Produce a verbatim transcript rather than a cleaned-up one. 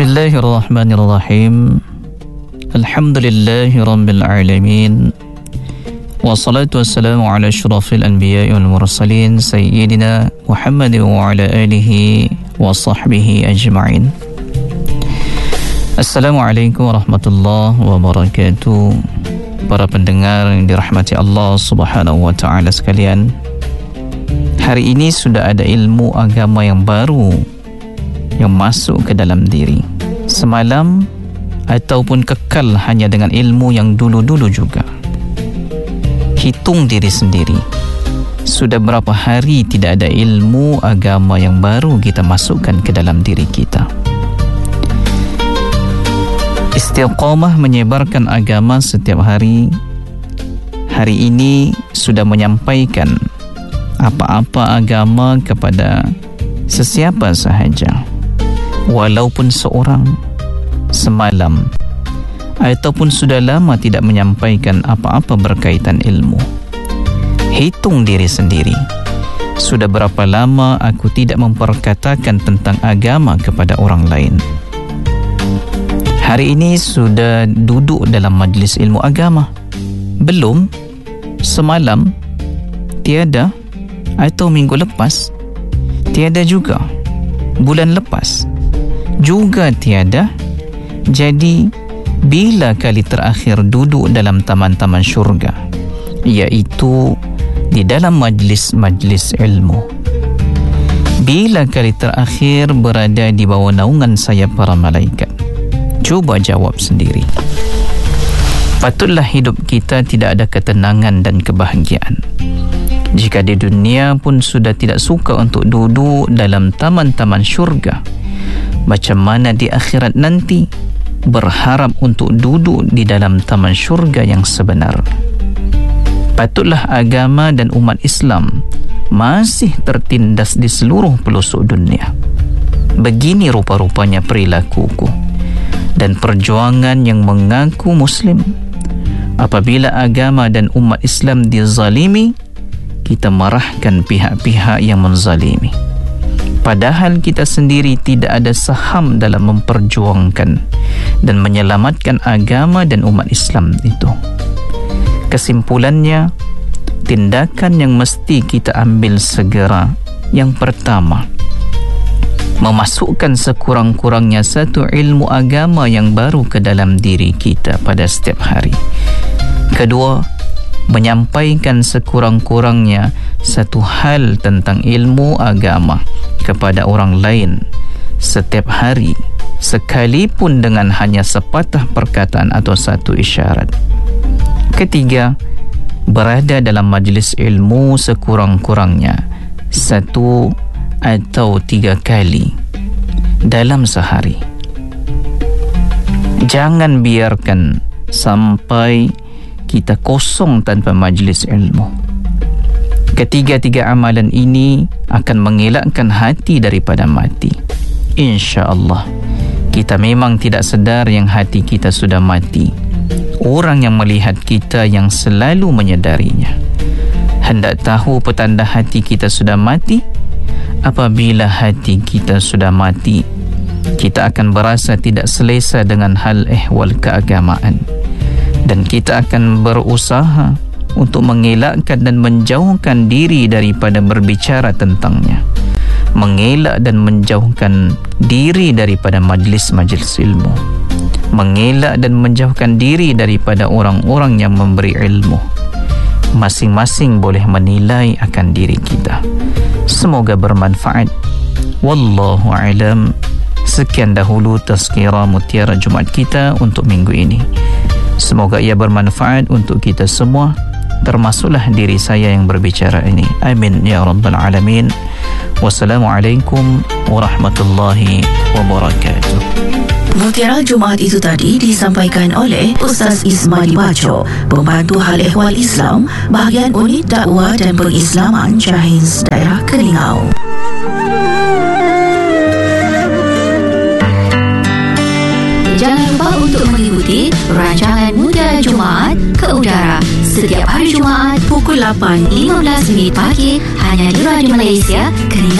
Bismillahirrahmanirrahim. Alhamdulillahi rabbil alamin. Wassalatu wassalamu ala asyrafil anbiya'i wal mursalin sayyidina Muhammad wa ala alihi wa sahbihi ajma'in. Assalamualaikum warahmatullahi wabarakatuh. Para pendengar yang dirahmati Allah Subhanahu wa taala sekalian, hari ini sudah ada ilmu agama yang baru yang masuk ke dalam diri. Semalam ataupun kekal hanya dengan ilmu yang dulu-dulu juga. Hitung diri sendiri, sudah berapa hari tidak ada ilmu agama yang baru kita masukkan ke dalam diri kita. Istiqamah menyebarkan agama setiap hari. Hari ini sudah menyampaikan apa-apa agama kepada sesiapa sahaja, walaupun seorang. Semalam ataupun sudah lama tidak menyampaikan apa-apa berkaitan ilmu. Hitung diri sendiri, sudah berapa lama aku tidak memperkatakan tentang agama kepada orang lain. Hari ini sudah duduk dalam majlis ilmu agama? Belum? Semalam? Tiada? Atau minggu lepas? Tiada juga. Bulan lepas? Juga tiada. Jadi, bila kali terakhir duduk dalam taman-taman syurga, iaitu di dalam majlis-majlis ilmu? Bila kali terakhir berada di bawah naungan sayap para malaikat? Cuba jawab sendiri. Patutlah hidup kita tidak ada ketenangan dan kebahagiaan jika di dunia pun sudah tidak suka untuk duduk dalam taman-taman syurga. Macam mana di akhirat nanti berharap untuk duduk di dalam taman syurga yang sebenar? Patutlah agama dan umat Islam masih tertindas di seluruh pelosok dunia. Begini rupa-rupanya perilakuku dan perjuangan yang mengaku Muslim. Apabila agama dan umat Islam dizalimi, kita marahkan pihak-pihak yang menzalimi, padahal kita sendiri tidak ada saham dalam memperjuangkan dan menyelamatkan agama dan umat Islam itu. Kesimpulannya, tindakan yang mesti kita ambil segera, yang pertama, memasukkan sekurang-kurangnya satu ilmu agama yang baru ke dalam diri kita pada setiap hari. Kedua, menyampaikan sekurang-kurangnya satu hal tentang ilmu agama kepada orang lain setiap hari, sekalipun dengan hanya sepatah perkataan atau satu isyarat. Ketiga, berada dalam majlis ilmu sekurang-kurangnya satu atau tiga kali dalam sehari. Jangan biarkan sampai kita kosong tanpa majlis ilmu. Ketiga-tiga amalan ini akan mengelakkan hati daripada mati. InsyaAllah, kita memang tidak sedar yang hati kita sudah mati. Orang yang melihat kita yang selalu menyedarinya. Hendak tahu petanda hati kita sudah mati? Apabila hati kita sudah mati, kita akan berasa tidak selesa dengan hal ehwal keagamaan, dan kita akan berusaha untuk mengelakkan dan menjauhkan diri daripada berbicara tentangnya, mengelak dan menjauhkan diri daripada majlis-majlis ilmu, mengelak dan menjauhkan diri daripada orang-orang yang memberi ilmu. Masing-masing boleh menilai akan diri kita. Semoga bermanfaat. Wallahu a'lam. Sekian dahulu tazkirah mutiara Jumaat kita untuk minggu ini. Semoga ia bermanfaat untuk kita semua, termasuklah diri saya yang berbicara ini. Amin ya rabbal alamin. Wassalamualaikum warahmatullahi wabarakatuh. Mutiara Jumaat itu tadi disampaikan oleh Ustaz Ismail Baco, pembantu hal ehwal Islam, bahagian unit dakwah dan pengislaman Jahiz Daerah Keningau. Jangan lupa untuk mengikuti rancangan Mutiara Jumaat ke udara setiap hari Jumaat pukul lapan lima belas minit pagi hanya di Radio Malaysia Keningau.